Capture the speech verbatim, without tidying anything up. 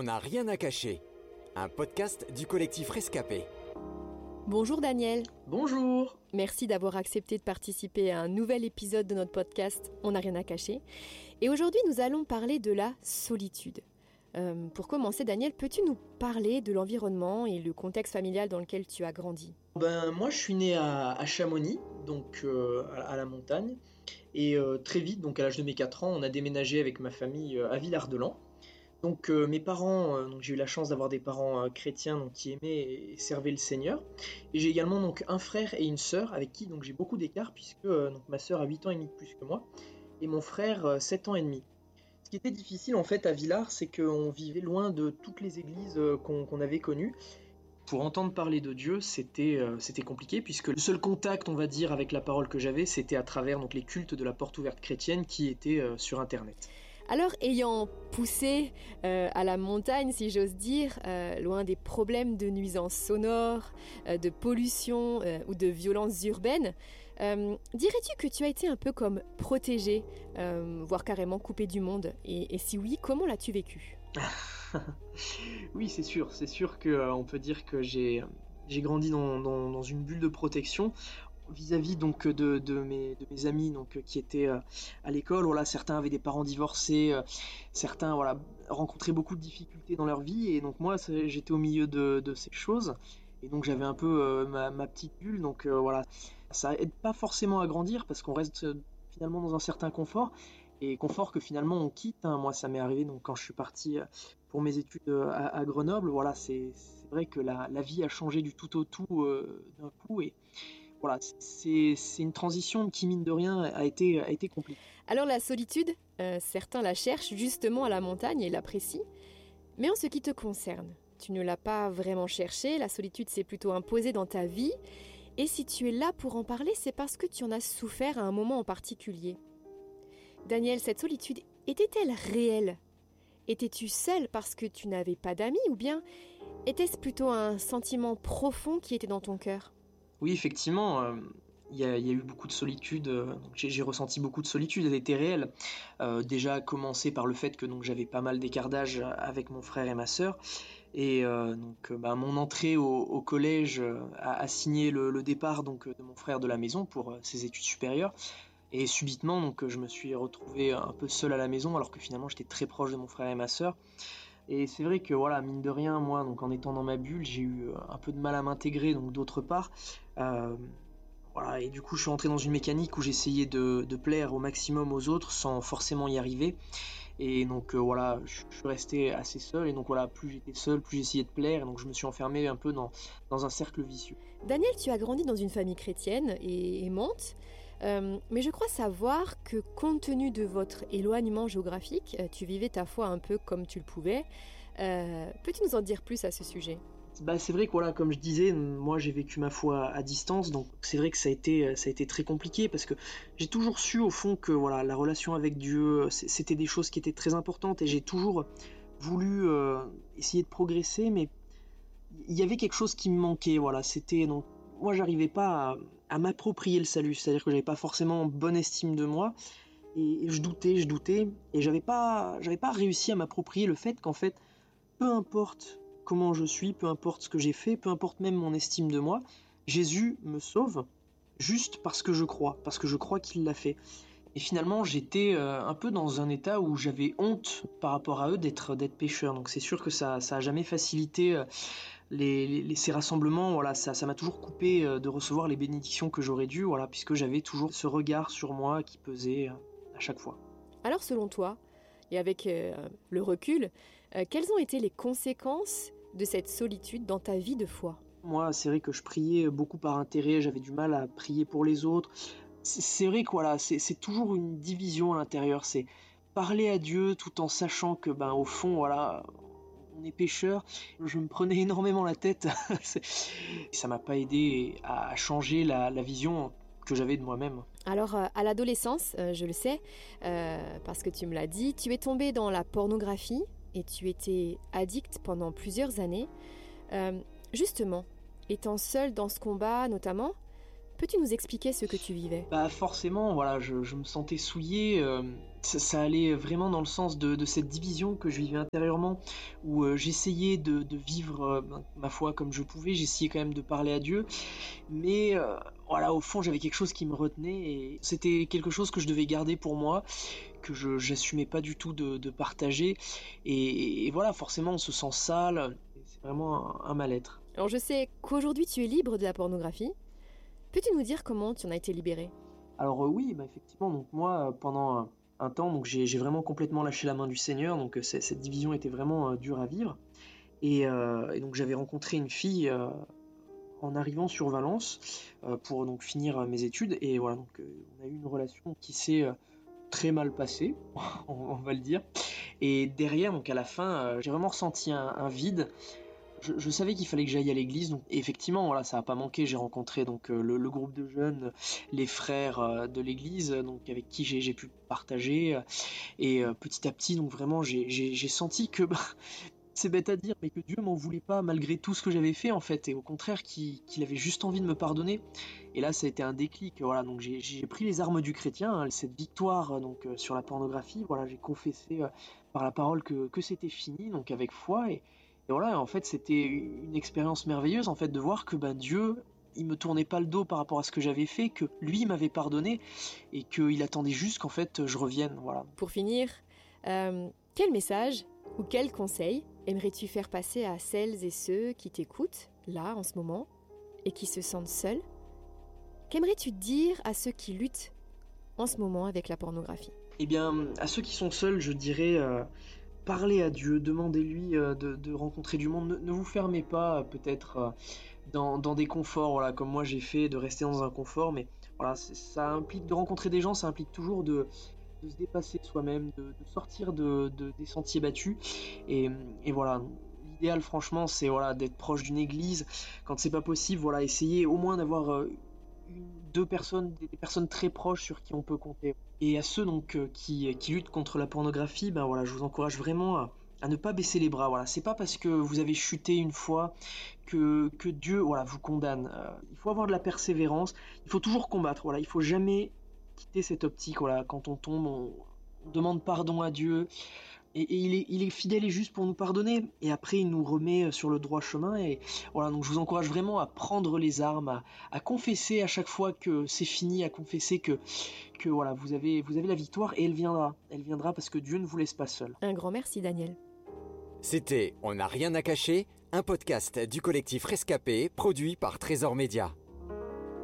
On n'a rien à cacher, un podcast du collectif Rescapé. Bonjour Daniel. Bonjour. Merci d'avoir accepté de participer à un nouvel épisode de notre podcast On n'a rien à cacher. Et aujourd'hui, nous allons parler de la solitude. Euh, pour commencer, Daniel, peux-tu nous parler de l'environnement et le contexte familial dans lequel tu as grandi ? Ben, moi, je suis né à, à Chamonix, donc euh, à, à la montagne. Et euh, très vite, donc à l'âge de mes quatre ans, on a déménagé avec ma famille euh, à Villard-de-Lans. Donc euh, mes parents, euh, donc j'ai eu la chance d'avoir des parents euh, chrétiens donc, qui aimaient et servaient le Seigneur. Et j'ai également donc un frère et une sœur avec qui donc j'ai beaucoup d'écart puisque euh, donc ma sœur a huit ans et demi de plus que moi et mon frère euh, sept ans et demi. Ce qui était difficile en fait à Villars, c'est qu'on vivait loin de toutes les églises euh, qu'on, qu'on avait connues. Pour entendre parler de Dieu, c'était, euh, c'était compliqué puisque le seul contact, on va dire, avec la parole que j'avais, c'était à travers donc, les cultes de la porte ouverte chrétienne qui étaient euh, sur Internet. Alors, ayant poussé euh, à la montagne, si j'ose dire, euh, loin des problèmes de nuisances sonores, euh, de pollution euh, ou de violences urbaines, euh, dirais-tu que tu as été un peu comme protégé, euh, voire carrément coupé du monde ? Et, et si oui, comment l'as-tu vécu ? Oui, c'est sûr, c'est sûr qu'on euh, peut dire que j'ai, j'ai grandi dans, dans, dans une bulle de protection. Vis-à-vis donc de, de, mes, de mes amis donc, qui étaient euh, à l'école, voilà, certains avaient des parents divorcés, euh, certains voilà, rencontraient beaucoup de difficultés dans leur vie, et donc moi j'étais au milieu de, de ces choses, et donc j'avais un peu euh, ma, ma petite bulle, donc euh, voilà, ça aide pas forcément à grandir parce qu'on reste euh, finalement dans un certain confort, et confort que finalement on quitte, hein. Moi ça m'est arrivé donc, quand je suis parti euh, pour mes études euh, à, à Grenoble, voilà, c'est, c'est vrai que la, la vie a changé du tout au tout euh, d'un coup, et voilà, c'est, c'est une transition qui, mine de rien, a été, a été compliquée. Alors la solitude, euh, certains la cherchent justement à la montagne et l'apprécient. Mais en ce qui te concerne, tu ne l'as pas vraiment cherché, la solitude s'est plutôt imposée dans ta vie. Et si tu es là pour en parler, c'est parce que tu en as souffert à un moment en particulier. Daniel, cette solitude était-elle réelle ? Étais-tu seul parce que tu n'avais pas d'amis, ou bien était-ce plutôt un sentiment profond qui était dans ton cœur ? Oui, effectivement, euh, il y, a, y a eu beaucoup de solitude, euh, donc j'ai, j'ai ressenti beaucoup de solitude, elle était réelle. Euh, déjà à commencer par le fait que donc, j'avais pas mal d'écart d'âge avec mon frère et ma sœur, et euh, donc bah, mon entrée au, au collège euh, a, a signé le, le départ donc, de mon frère de la maison pour euh, ses études supérieures, et subitement donc, je me suis retrouvé un peu seul à la maison alors que finalement j'étais très proche de mon frère et ma sœur. Et c'est vrai que voilà, mine de rien, moi, donc en étant dans ma bulle, j'ai eu un peu de mal à m'intégrer, donc d'autre part. Euh, voilà, et du coup, je suis entré dans une mécanique où j'essayais de, de plaire au maximum aux autres sans forcément y arriver. Et donc euh, voilà, je, je suis resté assez seul. Et donc voilà, plus j'étais seul, plus j'essayais de plaire. Et donc je me suis enfermé un peu dans, dans un cercle vicieux. Daniel, tu as grandi dans une famille chrétienne et aimante. Euh, mais je crois savoir que compte tenu de votre éloignement géographique, tu vivais ta foi un peu comme tu le pouvais. Euh, peux-tu nous en dire plus à ce sujet ? Bah, c'est vrai que voilà, comme je disais, moi j'ai vécu ma foi à distance, donc c'est vrai que ça a été, ça a été très compliqué parce que j'ai toujours su au fond que voilà, la relation avec Dieu, c'était des choses qui étaient très importantes, et j'ai toujours voulu euh, essayer de progresser, mais il y avait quelque chose qui me manquait. Voilà, c'était donc moi j'arrivais pas à, à m'approprier le salut, c'est-à-dire que j'avais pas forcément bonne estime de moi, et, et je doutais, je doutais, et j'avais pas, j'avais pas réussi à m'approprier le fait qu'en fait, peu importe comment je suis, peu importe ce que j'ai fait, peu importe même mon estime de moi, Jésus me sauve juste parce que je crois, parce que je crois qu'il l'a fait. Et finalement, j'étais euh, un peu dans un état où j'avais honte par rapport à eux d'être, d'être pécheur. Donc c'est sûr que ça ça a jamais facilité euh, les, les, ces rassemblements. Voilà, ça, ça m'a toujours coupé euh, de recevoir les bénédictions que j'aurais dû, voilà, puisque j'avais toujours ce regard sur moi qui pesait euh, à chaque fois. Alors selon toi, et avec euh, le recul, euh, quelles ont été les conséquences de cette solitude dans ta vie de foi ? Moi, c'est vrai que je priais beaucoup par intérêt, j'avais du mal à prier pour les autres. C'est, c'est vrai que voilà, c'est, c'est toujours une division à l'intérieur, c'est parler à Dieu tout en sachant que, ben, au fond, voilà, on est pécheur. Je me prenais énormément la tête, ça m'a pas aidé à changer la, la vision que j'avais de moi-même. Alors, euh, à l'adolescence, euh, je le sais, euh, parce que tu me l'as dit, tu es tombé dans la pornographie et tu étais addict pendant plusieurs années. Euh, justement, étant seul dans ce combat notamment, Peux-tu nous expliquer ce que tu vivais ? Bah forcément, voilà, je, je me sentais souillé, euh, ça, ça allait vraiment dans le sens de, de cette division que je vivais intérieurement, où euh, j'essayais de, de vivre euh, ma foi comme je pouvais, j'essayais quand même de parler à Dieu, mais euh, voilà, au fond j'avais quelque chose qui me retenait, et c'était quelque chose que je devais garder pour moi, que je j'assumais pas du tout de, de partager, et, et voilà, forcément on se sent sale, c'est vraiment un, un mal-être. Alors je sais qu'aujourd'hui tu es libre de la pornographie. Peux-tu nous dire comment tu en as été libéré ? Alors euh, oui, bah, effectivement, donc moi euh, pendant un, un temps, donc j'ai, j'ai vraiment complètement lâché la main du Seigneur, donc euh, cette division était vraiment euh, dure à vivre, et, euh, et donc j'avais rencontré une fille euh, en arrivant sur Valence euh, pour donc finir euh, mes études, et voilà, donc euh, on a eu une relation qui s'est euh, très mal passée, on, on va le dire, et derrière, donc à la fin, euh, j'ai vraiment ressenti un, un vide. Je, je savais qu'il fallait que j'aille à l'église, donc et effectivement, voilà, ça n'a pas manqué. J'ai rencontré donc euh, le, le groupe de jeunes, les frères euh, de l'église, donc avec qui j'ai, j'ai pu partager, euh, et euh, petit à petit, donc vraiment, j'ai, j'ai, j'ai senti que bah, c'est bête à dire, mais que Dieu m'en voulait pas malgré tout ce que j'avais fait en fait, et au contraire qu'il, qu'il avait juste envie de me pardonner. Et là, ça a été un déclic. Voilà, donc j'ai, j'ai pris les armes du chrétien, hein, cette victoire euh, donc euh, sur la pornographie. Voilà, j'ai confessé euh, par la parole que, que c'était fini, donc avec foi. Et Et voilà, en fait, c'était une expérience merveilleuse, en fait, de voir que ben, Dieu, il me tournait pas le dos par rapport à ce que j'avais fait, que lui m'avait pardonné et qu'il attendait juste qu'en fait je revienne. Voilà. Pour finir, euh, quel message ou quel conseil aimerais-tu faire passer à celles et ceux qui t'écoutent, là, en ce moment, et qui se sentent seuls ? Qu'aimerais-tu dire à ceux qui luttent en ce moment avec la pornographie ? Eh bien, à ceux qui sont seuls, je dirais... Euh, Parlez à Dieu, demandez-lui euh, de, de rencontrer du monde. Ne, ne vous fermez pas euh, peut-être euh, dans, dans des conforts, voilà, comme moi j'ai fait, de rester dans un confort, mais voilà, ça implique de rencontrer des gens, ça implique toujours de, de se dépasser soi-même, de, de sortir de, de, des sentiers battus. Et, et voilà, l'idéal franchement, c'est voilà, d'être proche d'une église. Quand c'est pas possible, voilà, essayez au moins d'avoir euh, une, deux personnes, des personnes très proches sur qui on peut compter. Et à ceux donc euh, qui, qui luttent contre la pornographie, ben voilà, je vous encourage vraiment à, à ne pas baisser les bras. Voilà, c'est pas parce que vous avez chuté une fois que, que Dieu voilà, vous condamne. Euh, il faut avoir de la persévérance, il faut toujours combattre. Voilà, il faut jamais quitter cette optique. Voilà, quand on tombe, on, on demande pardon à Dieu. Et, et il, est, il est fidèle et juste pour nous pardonner, et après il nous remet sur le droit chemin. Et voilà, donc je vous encourage vraiment à prendre les armes, à, à confesser à chaque fois que c'est fini, à confesser que, que voilà, vous avez, vous avez la victoire, et elle viendra, elle viendra parce que Dieu ne vous laisse pas seul. Un grand merci Daniel. C'était On n'a rien à cacher, un podcast du collectif Rescapé, produit par Trésor Média.